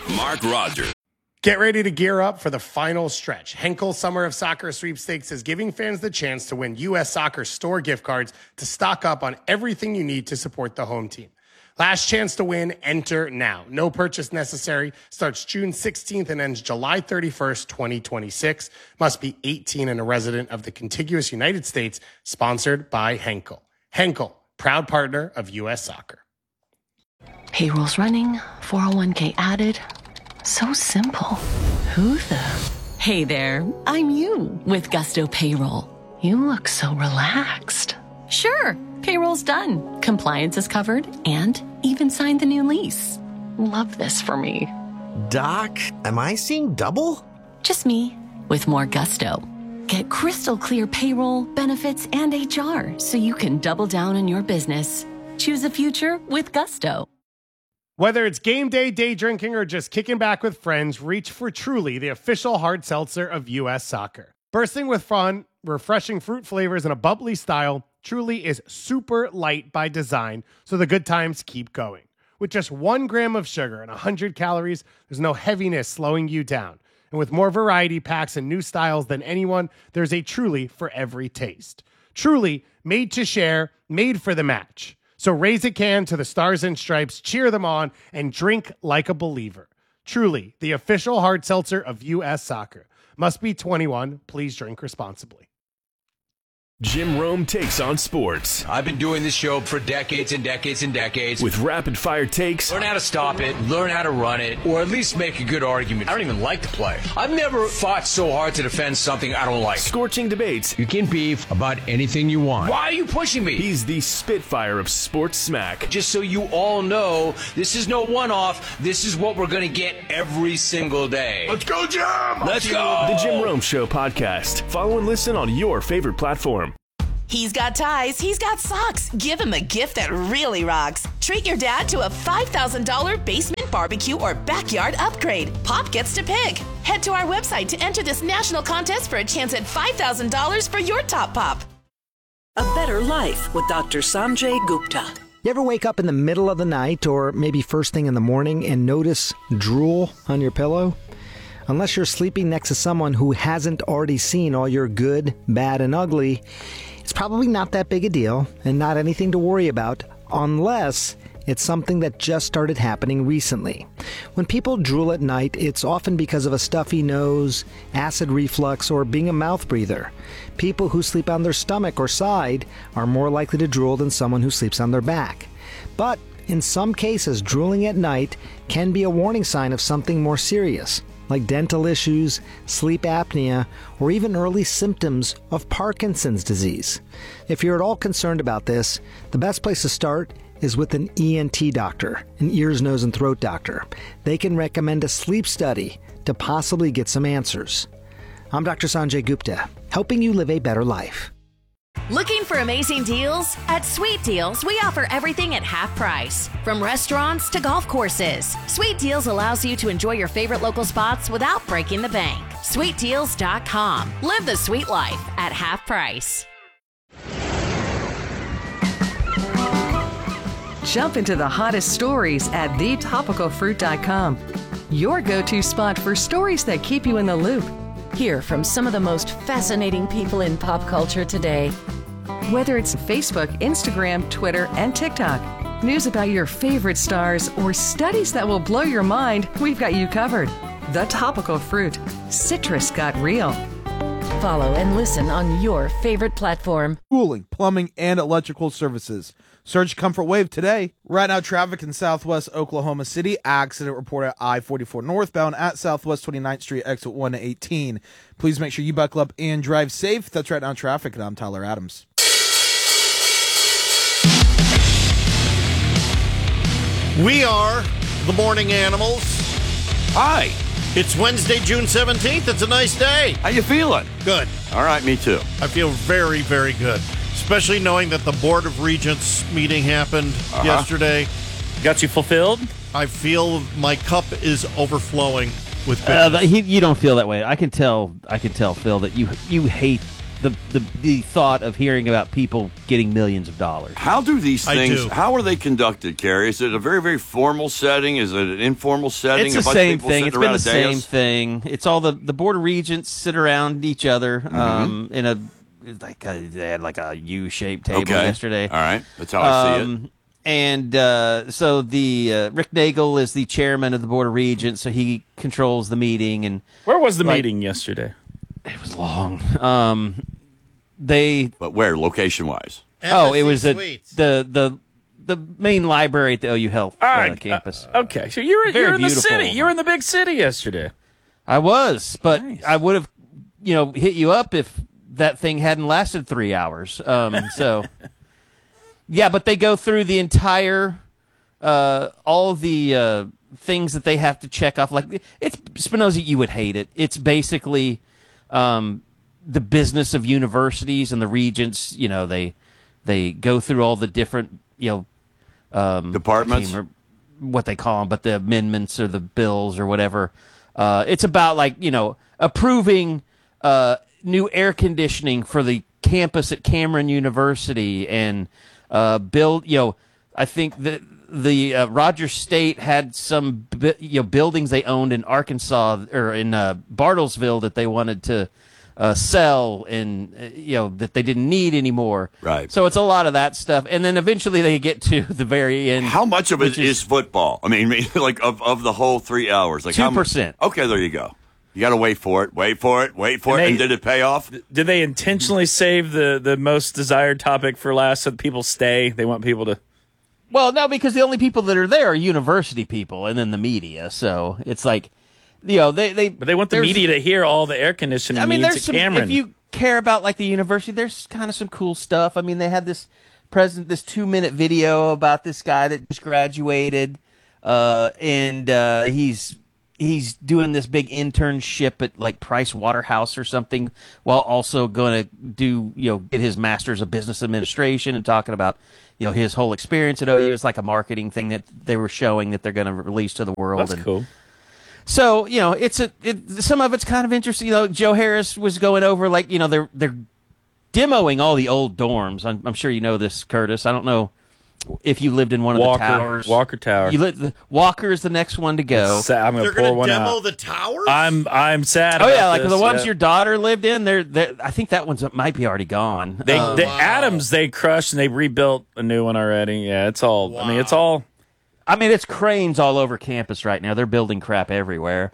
Mark Rogers. Get ready to gear up for the final stretch. Henkel Summer of Soccer Sweepstakes is giving fans the chance to win U.S. Soccer store gift cards to stock up on everything you need to support the home team. Last chance to win, enter now. No purchase necessary. Starts June 16th and ends July 31st, 2026. Must be 18 and a resident of the contiguous United States. Sponsored by Henkel. Henkel, proud partner of U.S. Soccer. Payroll's running, 401k added. So simple. Who the? Hey there, I'm you with Gusto Payroll. You look so relaxed. Sure, payroll's done. Compliance is covered and even signed the new lease. Love this for me. Doc, am I seeing double? Just me with more Gusto. Get crystal clear payroll, benefits, and HR so you can double down on your business. Choose a future with Gusto. Whether it's game day, day drinking, or just kicking back with friends, reach for Truly, the official hard seltzer of U.S. Soccer. Bursting with fun, refreshing fruit flavors, and a bubbly style, Truly is super light by design, so the good times keep going. With just 1 gram of sugar and 100 calories, there's no heaviness slowing you down. And with more variety packs and new styles than anyone, there's a Truly for every taste. Truly, made to share, made for the match. So raise a can to the Stars and Stripes, cheer them on, and drink like a believer. Truly, the official hard seltzer of U.S. Soccer. Must be 21. Please drink responsibly. Jim Rome takes on sports. I've been doing this show for decades and decades and decades. With rapid-fire takes. Learn how to stop it, learn how to run it, or at least make a good argument. I don't even like the play. I've never fought so hard to defend something I don't like. Scorching debates. You can beef about anything you want. Why are you pushing me? He's the Spitfire of sports smack. Just so you all know, this is no one-off. This is what we're going to get every single day. Let's go, Jim! Let's go! The Jim Rome Show podcast. Follow and listen on your favorite platform. He's got ties, he's got socks. Give him a gift that really rocks. Treat your dad to a $5,000 basement barbecue or backyard upgrade. Pop gets to pick. Head to our website to enter this national contest for a chance at $5,000 for your top pop. A Better Life with Dr. Sanjay Gupta. You ever wake up in the middle of the night or maybe first thing in the morning and notice drool on your pillow? Unless you're sleeping next to someone who hasn't already seen all your good, bad, and ugly, it's probably not that big a deal and not anything to worry about unless it's something that just started happening recently. When people drool at night, it's often because of a stuffy nose, acid reflux, or being a mouth breather. People who sleep on their stomach or side are more likely to drool than someone who sleeps on their back. But in some cases, drooling at night can be a warning sign of something more serious, like dental issues, sleep apnea, or even early symptoms of Parkinson's disease. If you're at all concerned about this, the best place to start is with an ENT doctor, an ears, nose, and throat doctor. They can recommend a sleep study to possibly get some answers. I'm Dr. Sanjay Gupta, helping you live a better life. Looking for amazing deals? At Sweet Deals, we offer everything at half price. From restaurants to golf courses, Sweet Deals allows you to enjoy your favorite local spots without breaking the bank. SweetDeals.com. Live the sweet life at half price. Jump into the hottest stories at thetopicalfruit.com. Your go-to spot for stories that keep you in the loop. Hear from some of the most fascinating people in pop culture today. Whether it's Facebook, Instagram, Twitter, and TikTok, news about your favorite stars, or studies that will blow your mind, we've got you covered. The Topical Fruit. Citrus got real. Follow and listen on your favorite platform. Cooling, plumbing, and electrical services. Search Comfort Wave today. Right now, traffic in southwest Oklahoma City. Accident report at I-44 northbound at Southwest 29th Street, exit 118. Please make sure you buckle up and drive safe. That's Right Now Traffic, and I'm Tyler Adams. We are the Morning Animals. Hi. It's Wednesday, June 17th. It's a nice day. How you feeling? Good. All right, me too. I feel very, very good. Especially knowing that the Board of Regents meeting happened yesterday. Got you fulfilled? I feel my cup is overflowing with goodness. You don't feel that way. I can tell, Phil, that you hate the thought of hearing about people getting millions of dollars. How do these things? do. How are they conducted, Kerry? Is it a very, very formal setting? Is it an informal setting? It's the bunch same of people thing. sitting It's been around the a same dais? thing. It's all the board of regents sit around each other in a they had like a U-shaped table yesterday. All right, that's how I see it. And so the Rick Nagel is the chairman of the board of regents, so he controls the meeting. And where was the meeting yesterday? It was long. But where, location-wise? It was at the main library at the OU Health campus. Okay, so you're in the beautiful. city. You were in the big city yesterday. I was, but I would have, hit you up if that thing hadn't lasted 3 hours. So, yeah, but they go through the entire, all the things that they have to check off. Like, it's Spinoza, you would hate it. It's basically the business of universities and the regents. They go through all the different, departments, what they call them, but the amendments or the bills or whatever. It's about approving new air conditioning for the campus at Cameron University and build. I think that the Rogers State had some buildings they owned in Arkansas or in Bartlesville that they wanted to sell and that they didn't need anymore. Right. So it's a lot of that stuff, and then eventually they get to the very end. How much of it is football? I mean, of the whole 3 hours, 2%. Okay, there you go. You got to wait for it, and did it pay off? Did they intentionally save the most desired topic for last so that people stay? They want people to. Well, no, because the only people that are there are university people and then the media. So it's like, but they want the media to hear all the air conditioning. I mean, needs at Cameron. If you care about the university, there's kind of some cool stuff. I mean, they had this 2-minute video about this guy that just graduated, and he's doing this big internship at Price Waterhouse or something, while also going to do get his master's of business administration and talking about his whole experience at OU. It's like a marketing thing that they were showing that they're going to release to the world. That's cool. So some of it's kind of interesting. Joe Harris was going over they're demoing all the old dorms. I'm sure you know this, Curtis. I don't know if you lived in one of the towers. Walker Tower. Walker is the next one to go. I'm going to pour one out. They're going to demo the towers? I'm sad. Oh yeah, about the ones your daughter lived in. I think that one's might be already gone. The Adams they crushed and they rebuilt a new one already. Yeah, it's all. Wow. It's cranes all over campus right now. They're building crap everywhere.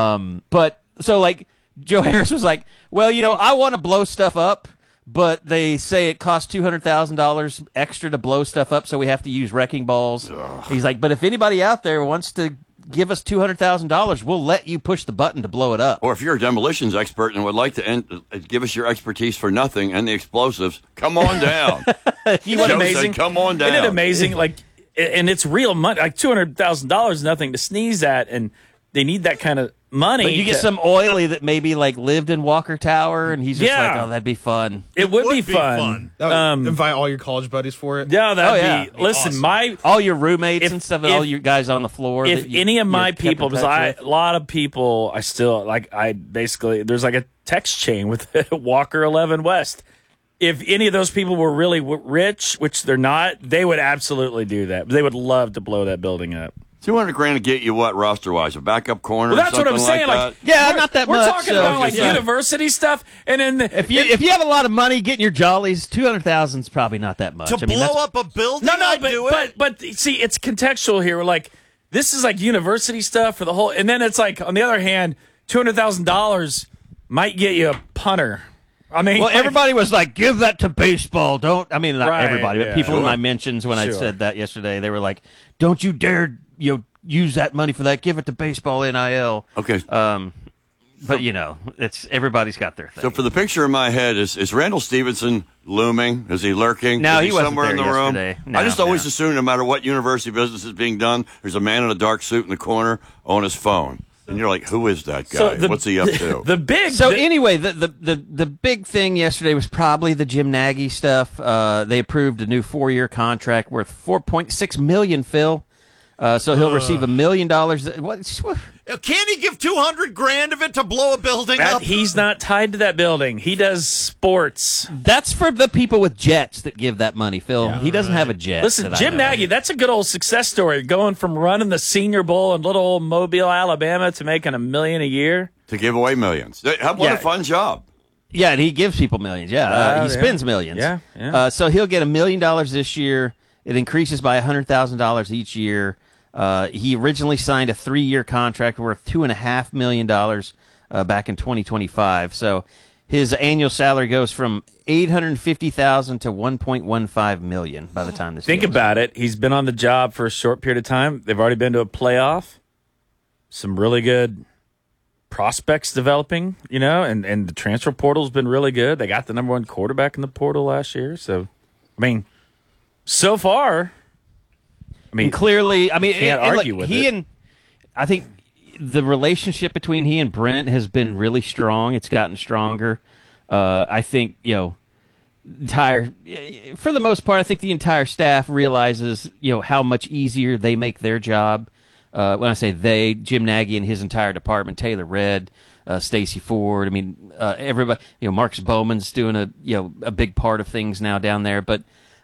But Joe Harris was like, well, I want to blow stuff up, but they say it costs $200,000 extra to blow stuff up, so we have to use wrecking balls. Ugh. He's like, but if anybody out there wants to give us $200,000, we'll let you push the button to blow it up. Or if you're a demolitions expert and would like to give us your expertise for nothing and the explosives, come on down. Amazing? Come on down. Isn't it amazing? And it's real money. $200,000 is nothing to sneeze at, and they need that kind of money. But you get some oily that maybe lived in Walker Tower, and he's just oh, that'd be fun. It would be fun. Invite all your college buddies for it. Yeah, that'd be. Listen, awesome. All your roommates and stuff, and all you guys on the floor. If any of my people, because a lot of people, I basically there's a text chain with Walker 11 West. If any of those people were really rich, which they're not, they would absolutely do that. They would love to blow that building up. $200,000 to get you what roster wise? A backup corner? Well, that's what I'm saying. Not that we're much. We're talking about university stuff, and then if you have a lot of money getting your jollies, $200,000 is probably not that much. To blow up a building? But see, it's contextual here. This is university stuff for the whole, and then it's on the other hand, $200,000 might get you a punter. Everybody was like, give that to baseball. Not everybody, but people in my mentions when I said that yesterday, they were like, don't you dare use that money for that. Give it to baseball NIL. Okay. But it's everybody's got their thing. So for the picture in my head, is Randall Stevenson looming? Is he lurking? No, he wasn't somewhere in the room. No, I just always assume no matter what university business is being done, there's a man in a dark suit in the corner on his phone. And you're like, who is that guy? What's he up to? Anyway, the big thing yesterday was probably the Jim Nagy stuff. They approved a new 4-year contract worth $4.6 million, Phil. So he'll receive $1 million. What? Can't he give $200,000 of it to blow a building up? He's not tied to that building. He does sports. That's for the people with jets that give that money, Phil. He doesn't have a jet. Listen, Jim Nagy, that's a good old success story. Going from running the Senior Bowl in little old Mobile, Alabama, to making $1 million a year. To give away millions. What a fun job. Yeah, and he gives people millions. He spends millions. Yeah. So he'll get $1 million this year. It increases by $100,000 each year. He originally signed a 3-year contract worth $2.5 million back in 2025. So his annual salary goes from $850,000 to $1.15 million by the time this. Think about it. He's been on the job for a short period of time. They've already been to a playoff. Some really good prospects developing, and the transfer portal's been really good. They got the number 1 quarterback in the portal last year. So, so far. And clearly, can't argue with it. I think the relationship between he and Brent has been really strong. It's gotten stronger. I think, for the most part, I think the entire staff realizes, how much easier they make their job. When I say they, Jim Nagy and his entire department, Taylor Redd, Stacey Ford, everybody, Marcus Bowman's doing a big part of things now down there. But,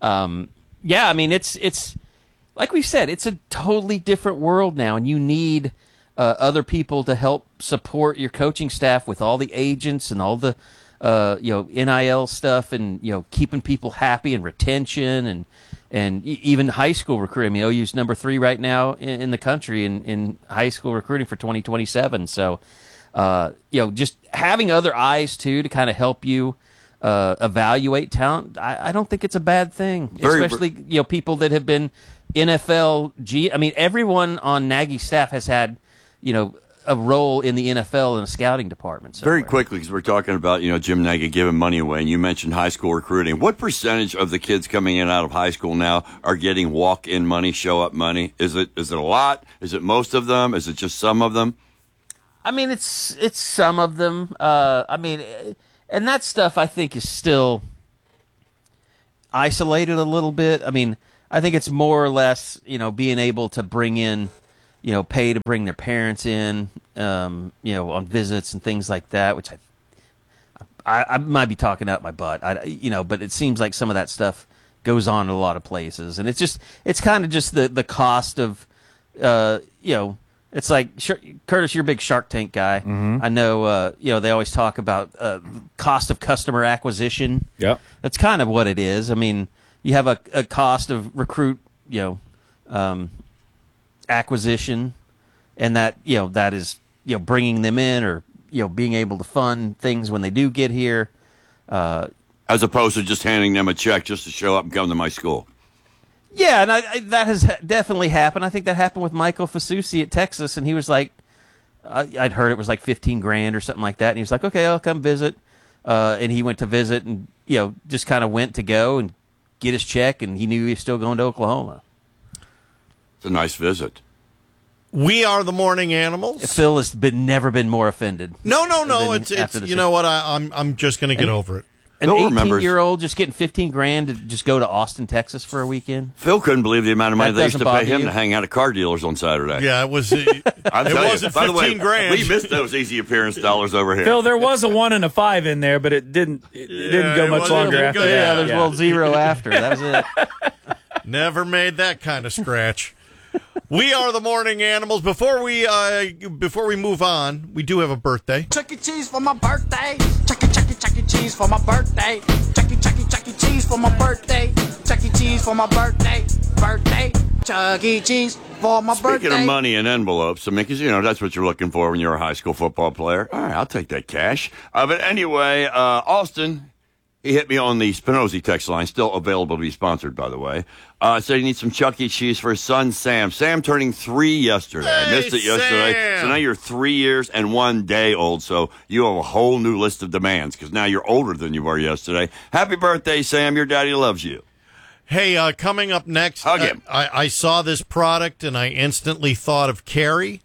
it's like we said, it's a totally different world now, and you need other people to help support your coaching staff with all the agents and all the NIL stuff, and keeping people happy and retention and even high school recruiting. OU's number 3 right now in the country in high school recruiting for 2027. So just having other eyes too to kind of help you evaluate talent, I don't think it's a bad thing. Especially people that have been NFL everyone on Nagy's staff has had a role in the NFL in a scouting department somewhere. Very quickly, because we're talking about Jim Nagy giving money away, and you mentioned high school recruiting. What percentage of the kids coming in out of high school now are getting walk-in money, show-up money? Is it a lot? Is it most of them? Is it just some of them? It's some of them. And that stuff I think is still isolated a little bit. I think it's more or less, being able to bring in, pay to bring their parents in, on visits and things like that, which I might be talking out my butt, but it seems like some of that stuff goes on in a lot of places. And it's kind of just the cost of, it's like, Curtis, you're a big Shark Tank guy. Mm-hmm. I know, they always talk about cost of customer acquisition. Yeah. That's kind of what it is. You have a cost of recruit, acquisition, and that is bringing them in, or being able to fund things when they do get here, as opposed to just handing them a check just to show up and come to my school. Yeah, and that has definitely happened. I think that happened with Michael Fasusi at Texas, and he was like, I'd heard it was like $15,000 or something like that, and he was like, okay, I'll come visit, and he went to visit, and just kind of went to go and get his check, and he knew he was still going to Oklahoma. It's a nice visit. We are the morning animals. Phil has never been more offended. No. It's you know what? I'm just going to get over it. An 18-year-old just getting $15,000 to just go to Austin, Texas for a weekend. Phil couldn't believe the amount of money That they used to doesn't pay him bother to hang out at car dealers on Saturday. Yeah, it was. It wasn't $15,000. We missed those easy appearance dollars over here. Phil, there was a 1 and a 5 in there, but it didn't go much longer after that. Yeah, there's a little zero after. That was it. Never made that kind of scratch. We are the morning animals. Before we move on, we do have a birthday. Chuck E. Cheese for my birthday. Chuck E. Cheese for my birthday. Chuck E. Cheese for my birthday. Chuck E. Cheese for my birthday. Birthday. Chuck E. Cheese for my birthday. Speaking of money and envelopes, because that's what you're looking for when you're a high school football player. All right, I'll take that cash. But anyway, Austin, he hit me on the Spinozzi text line, still available to be sponsored, by the way. Said he needs some Chuck E. Cheese for his son, Sam. Sam turning 3 yesterday. I missed it yesterday. Sam. So now you're 3 years and 1 day old. So you have a whole new list of demands because now you're older than you were yesterday. Happy birthday, Sam. Your daddy loves you. Hey, coming up next, Hug him. I saw this product and I instantly thought of Carrie,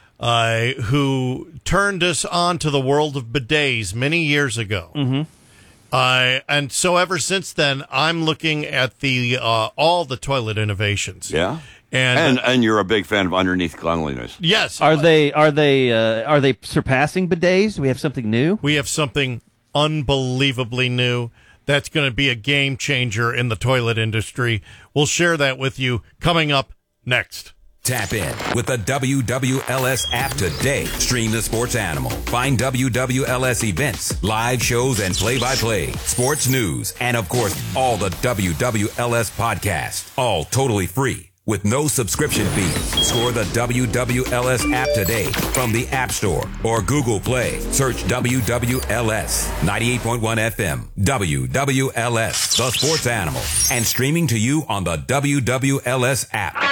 who turned us on to the world of bidets many years ago. Mm-hmm. And so ever since then, I'm looking at the all the toilet innovations. Yeah. And you're a big fan of underneath cleanliness. Yes. Are they surpassing bidets? Do we have something new? We have something unbelievably new that's going to be a game changer in the toilet industry. We'll share that with you coming up next. Tap in with the WWLS app today. Stream the sports animal. Find WWLS events, live shows, and play-by-play, sports news, and of course, all the WWLS podcasts. All totally free with no subscription fees. Score the WWLS app today from the App Store or Google Play. Search WWLS 98.1 FM. WWLS, the sports animal, and streaming to you on the WWLS app.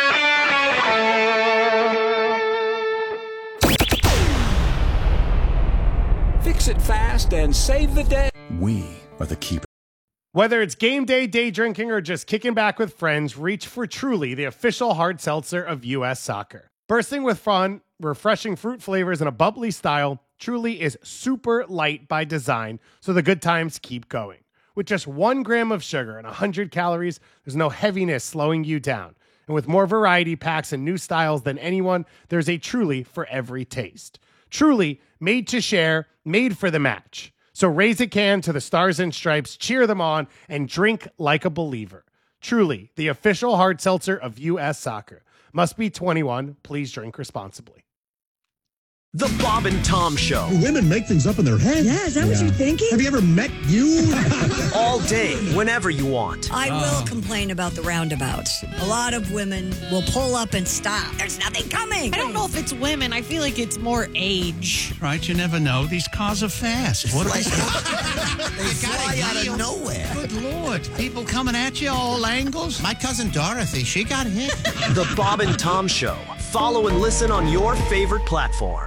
Fix it fast and save the day. We are the keepers. Whether it's game day, day drinking, or just kicking back with friends, reach for Truly, the official hard seltzer of U.S. soccer. Bursting with fun, refreshing fruit flavors, and a bubbly style, Truly is super light by design, so the good times keep going. With just 1 gram of sugar and 100 calories, there's no heaviness slowing you down. And with more variety packs and new styles than anyone, there's a Truly for every taste. Truly, made to share, made for the match. So raise a can to the Stars and Stripes, cheer them on, and drink like a believer. Truly, the official hard seltzer of U.S. soccer. Must be 21. Please drink responsibly. The Bob and Tom Show. Women make things up in their head. Yeah, is that what you're thinking? Have you ever met you? All day, whenever you want. I will complain about the roundabouts. A lot of women will pull up and stop. There's nothing coming. I don't know if it's women. I feel like it's more age. Right, you never know. These cars are fast. What they fly out of nowhere. Good Lord. People coming at you all angles. My cousin Dorothy, she got hit. The Bob and Tom Show. Follow and listen on your favorite platform.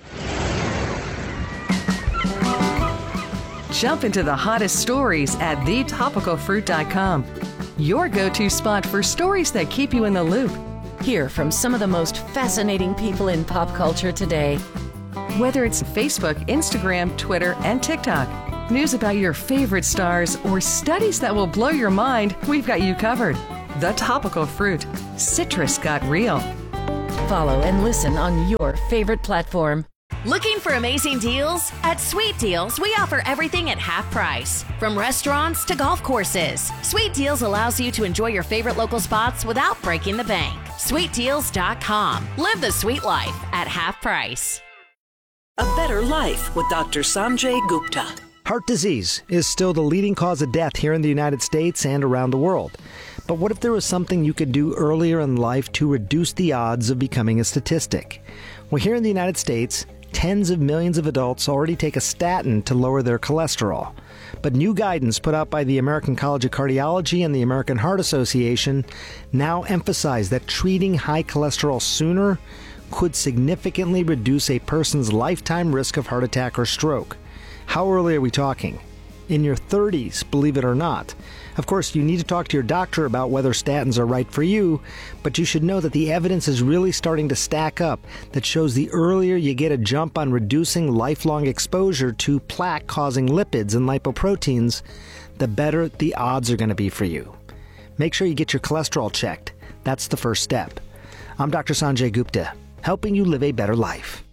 Jump into the hottest stories at thetopicalfruit.com. Your go-to spot for stories that keep you in the loop. Hear from some of the most fascinating people in pop culture today. Whether it's Facebook, Instagram, Twitter, and TikTok, news about your favorite stars, or studies that will blow your mind, we've got you covered. The Topical Fruit. Citrus got real. Follow and listen on your favorite platform. Looking for amazing deals? At Sweet Deals, we offer everything at half price. From restaurants to golf courses, Sweet Deals allows you to enjoy your favorite local spots without breaking the bank. SweetDeals.com. Live the sweet life at half price. A Better Life with Dr. Sanjay Gupta. Heart disease is still the leading cause of death here in the United States and around the world. But what if there was something you could do earlier in life to reduce the odds of becoming a statistic? Well, here in the United States, tens of millions of adults already take a statin to lower their cholesterol. But new guidance put out by the American College of Cardiology and the American Heart Association now emphasize that treating high cholesterol sooner could significantly reduce a person's lifetime risk of heart attack or stroke. How early are we talking? In your 30s, believe it or not. Of course, you need to talk to your doctor about whether statins are right for you, but you should know that the evidence is really starting to stack up that shows the earlier you get a jump on reducing lifelong exposure to plaque-causing lipids and lipoproteins, the better the odds are going to be for you. Make sure you get your cholesterol checked. That's the first step. I'm Dr. Sanjay Gupta, helping you live a better life.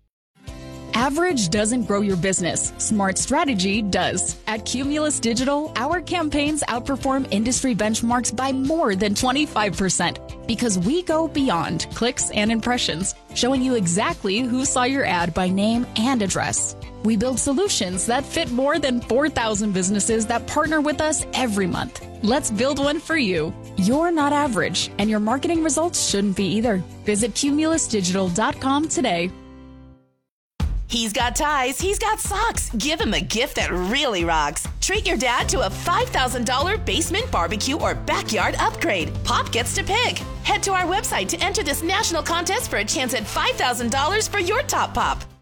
Average doesn't grow your business. Smart strategy does. At Cumulus Digital, our campaigns outperform industry benchmarks by more than 25% because we go beyond clicks and impressions, showing you exactly who saw your ad by name and address. We build solutions that fit more than 4,000 businesses that partner with us every month. Let's build one for you. You're not average, and your marketing results shouldn't be either. Visit cumulusdigital.com today. He's got ties, he's got socks. Give him a gift that really rocks. Treat your dad to a $5,000 basement barbecue or backyard upgrade. Pop gets to pick. Head to our website to enter this national contest for a chance at $5,000 for your top pop.